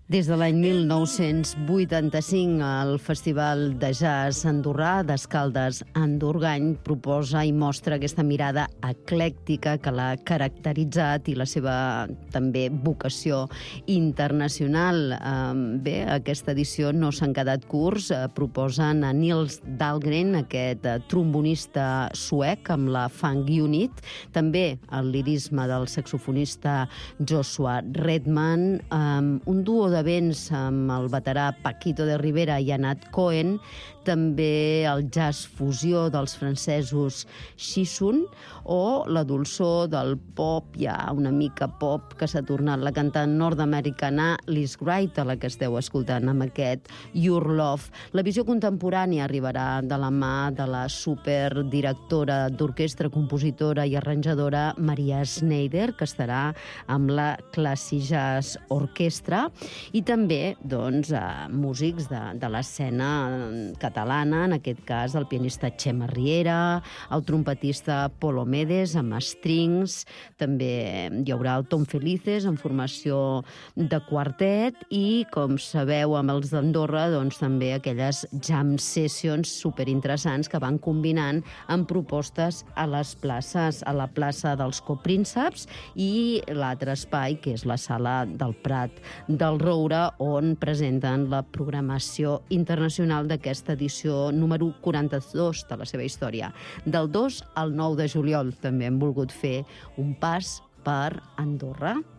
Des de l'any 1985, el Festival de Jazz Andorrà d'Escaldes Andorgany proposa i mostra aquesta mirada eclèctica que l'ha caracteritzat i la seva també vocació internacional. Bé, aquesta edició no s'han quedat curts. Proposen a Nils Dahlgren, aquest trombonista suec amb la Funk Unit, també el lirisme del saxofonista Joshua Redman, un duo de vents amb el veterà Paquito de Rivera i Anat Cohen, també el jazz fusió dels francesos Shizun o la dolçor del pop, ja una mica pop, que s'ha tornat la cantant nord-americana Liz Wright, a la que esteu escoltant amb aquest Your Love. La visió contemporània arribarà de la mà de la superdirectora d'orquestra, compositora i arranjadora Maria Schneider, que estarà amb la Classy Jazz Orquestra, i també músics de l'escena catalana, en aquest cas el pianista Xema Riera, el trompetista Polo Medes amb strings, també hi haurà el Tom Felices en formació de quartet i, com sabeu, amb els d'Andorra, també aquelles jam sessions superinteressants que van combinant amb propostes a les places, a la plaça dels Coprínceps i l'altre espai, que és la sala del Prat del Roure, on presenten la programació internacional d'aquesta edició número 42 de la seva història. Del 2 al 9 de juliol també hem volgut fer un pas per Andorra.